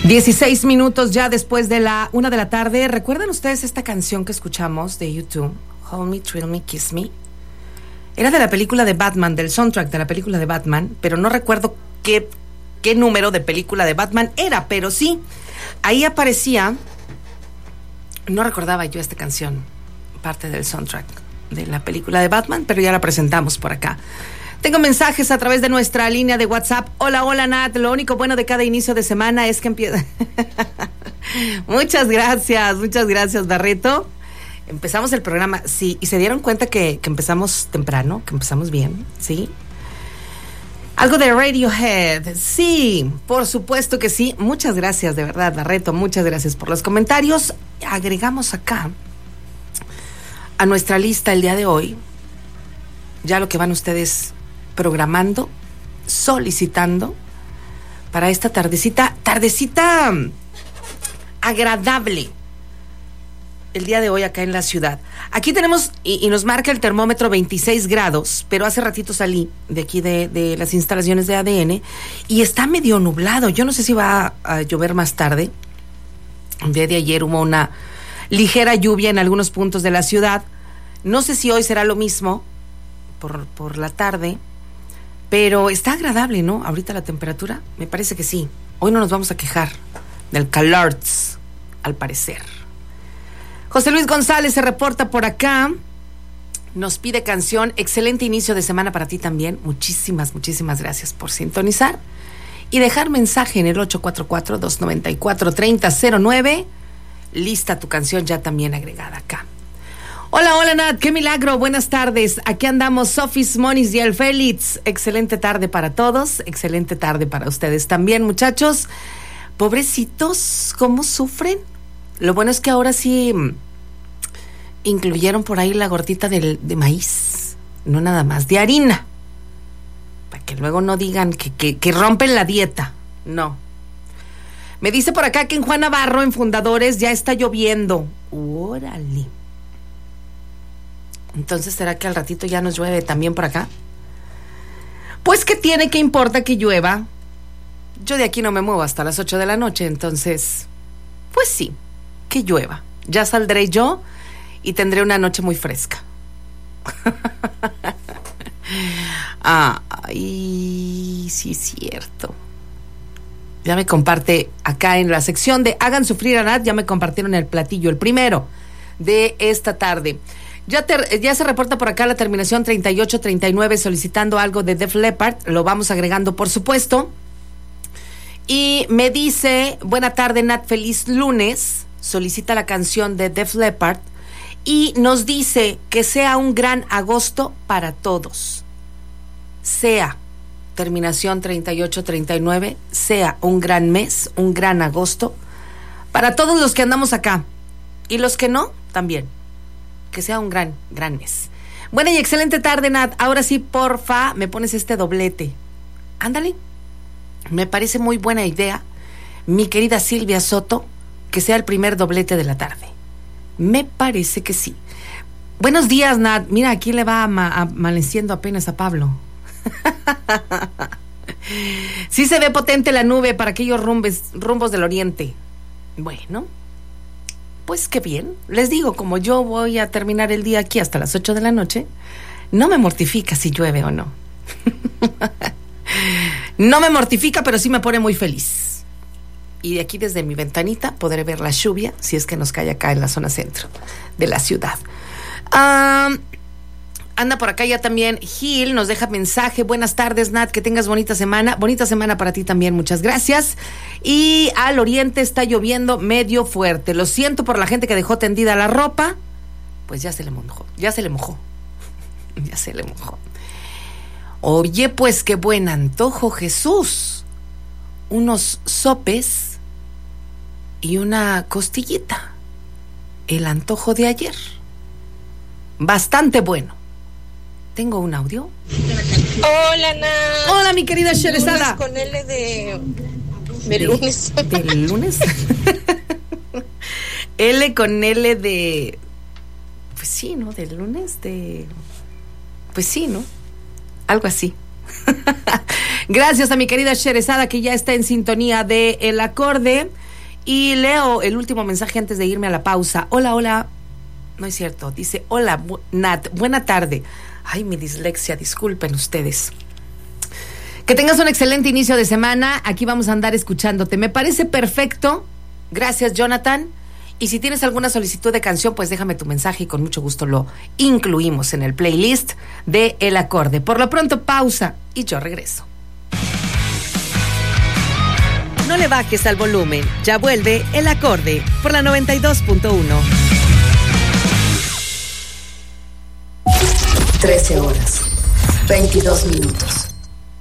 16 minutos ya después de la 1 de la tarde. ¿Recuerdan ustedes esta canción que escuchamos de YouTube? Hold Me, Thrill Me, Kiss Me. Era de la película de Batman, del soundtrack de la película de Batman, pero no recuerdo qué número de película de Batman era, pero sí, ahí aparecía. No recordaba yo esta canción, parte del soundtrack de la película de Batman, pero ya la presentamos por acá. Tengo mensajes a través de nuestra línea de WhatsApp. Hola, Nat. Lo único bueno de cada inicio de semana es que empieza. Muchas gracias, Barreto. Empezamos el programa, sí, y se dieron cuenta que empezamos temprano, que empezamos bien, ¿sí? Algo de Radiohead, sí, por supuesto que sí. Muchas gracias, de verdad, Barreto, muchas gracias por los comentarios. Agregamos acá a nuestra lista el día de hoy ya lo que van ustedes programando, solicitando para esta tardecita agradable el día de hoy acá en la ciudad. Aquí tenemos, y nos marca el termómetro 26 grados, pero hace ratito salí de aquí de las instalaciones de ADN y está medio nublado. Yo no sé si va a llover más tarde. El día de ayer hubo una ligera lluvia en algunos puntos de la ciudad. No sé si hoy será lo mismo por la tarde, pero está agradable, ¿no? Ahorita la temperatura, me parece que sí. Hoy no nos vamos a quejar del calor, al parecer. José Luis González se reporta por acá, nos pide canción. Excelente inicio de semana para ti también. Muchísimas gracias por sintonizar y dejar mensaje en el 844-294-3009. Lista tu canción ya también agregada acá. Hola Nat, qué milagro, buenas tardes. Aquí andamos, Sofis, Monis y el Félix. Excelente tarde para todos, excelente tarde para ustedes también, muchachos. Pobrecitos, ¿cómo sufren? Lo bueno es que ahora sí incluyeron por ahí la gordita de maíz, no nada más de harina, para que luego no digan que rompen la dieta. No. Me dice por acá que en Juan Navarro, en Fundadores, ya está lloviendo. Órale. Entonces, ¿será que al ratito ya nos llueve también por acá? Pues, ¿qué tiene? ¿Qué importa que llueva? Yo de aquí no me muevo hasta las 8 de la noche, entonces, pues sí, que llueva. Ya saldré yo y tendré una noche muy fresca. Ay, sí, cierto. Ya me comparte acá en la sección de Hagan Sufrir a Nat, ya me compartieron el platillo, el primero de esta tarde. Ya se reporta por acá la terminación 3839 solicitando algo de Def Leppard. Lo vamos agregando, por supuesto. Y me dice, buena tarde, Nat, feliz lunes. Solicita la canción de Def Leppard. Y nos dice que sea un gran agosto para todos. Sea, terminación 3839, sea un gran mes, un gran agosto para todos los que andamos acá. Y los que no, también. Que sea un gran mes. Buena y excelente tarde, Nat. Ahora sí, porfa, me pones este doblete. Ándale. Me parece muy buena idea, mi querida Silvia Soto, que sea el primer doblete de la tarde. Me parece que sí. Buenos días, Nat. Mira, aquí le va amaneciendo apenas a Pablo. Sí se ve potente la nube para aquellos rumbos del oriente. Bueno, pues qué bien. Les digo, como yo voy a terminar el día aquí hasta las 8 de la noche, no me mortifica si llueve o no. No me mortifica, pero sí me pone muy feliz. Y de aquí desde mi ventanita podré ver la lluvia, si es que nos cae acá en la zona centro de la ciudad. Anda por acá ya también Gil, nos deja mensaje. Buenas tardes, Nat, que tengas bonita semana. Bonita semana para ti también, muchas gracias. Y al oriente está lloviendo medio fuerte. Lo siento por la gente que dejó tendida la ropa. Pues ya se le mojó. Ya se le mojó. Oye, pues qué buen antojo, Jesús. Unos sopes y una costillita. El antojo de ayer. Bastante bueno. Tengo un audio. Hola, Nat. Hola, mi querida Sherezada. Con L de lunes. ¿Del lunes? L con L de... Pues sí, ¿no? Del lunes de... Pues sí, ¿no? Algo así. Gracias a mi querida Sherezada, que ya está en sintonía de El Acorde. Y leo el último mensaje antes de irme a la pausa. Hola. No es cierto. Dice, hola, Nat, buena tarde. Ay, mi dislexia, disculpen ustedes. Que tengas un excelente inicio de semana. Aquí vamos a andar escuchándote. Me parece perfecto. Gracias, Jonathan. Y si tienes alguna solicitud de canción, pues déjame tu mensaje y con mucho gusto lo incluimos en el playlist de El Acorde. Por lo pronto, pausa y yo regreso. No le bajes al volumen. Ya vuelve El Acorde por la 92.1. 13 horas, 22 minutos.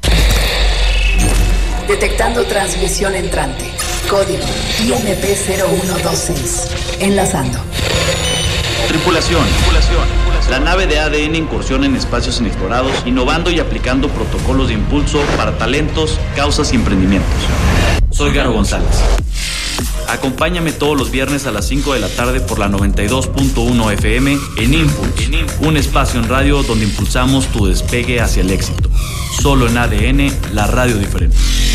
Detectando transmisión entrante. Código IMP0126. Enlazando. Tripulación. La nave de ADN incursiona en espacios inexplorados, innovando y aplicando protocolos de impulso para talentos, causas y emprendimientos. Soy Garo González. Acompáñame todos los viernes a las 5 de la tarde por la 92.1 FM en Impulse, un espacio en radio donde impulsamos tu despegue hacia el éxito. Solo en ADN, la radio diferente.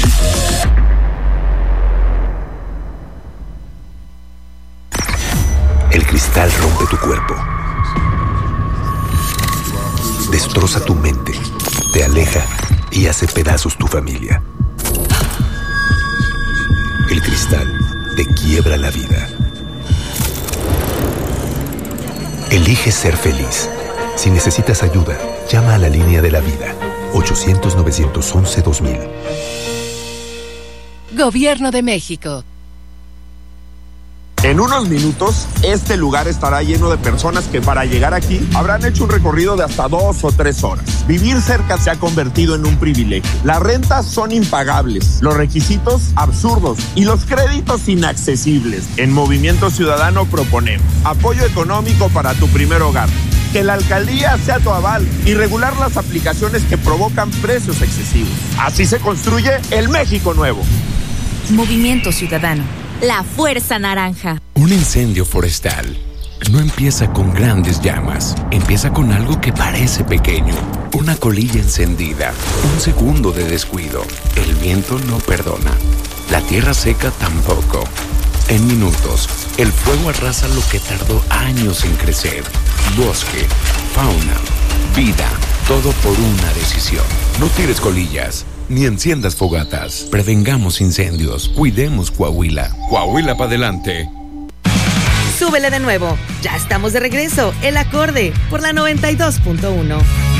El cristal rompe tu cuerpo, destroza tu mente, te aleja y hace pedazos tu familia. El cristal te quiebra la vida. Elige ser feliz. Si necesitas ayuda, llama a la línea de la vida. 800-911-2000. Gobierno de México. En unos minutos, este lugar estará lleno de personas que para llegar aquí habrán hecho un recorrido de hasta 2 o 3 horas. Vivir cerca se ha convertido en un privilegio. Las rentas son impagables, los requisitos absurdos y los créditos inaccesibles. En Movimiento Ciudadano proponemos apoyo económico para tu primer hogar, que la alcaldía sea tu aval y regular las aplicaciones que provocan precios excesivos. Así se construye el México nuevo. Movimiento Ciudadano. La Fuerza Naranja. Un incendio forestal no empieza con grandes llamas. Empieza con algo que parece pequeño. Una colilla encendida. Un segundo de descuido. El viento no perdona. La tierra seca tampoco. En minutos, el fuego arrasa lo que tardó años en crecer. Bosque, fauna, vida. Todo por una decisión. No tires colillas. Ni enciendas fogatas. Prevengamos incendios. Cuidemos Coahuila. Coahuila para adelante. Súbele de nuevo. Ya estamos de regreso. El Acorde por la 92.1.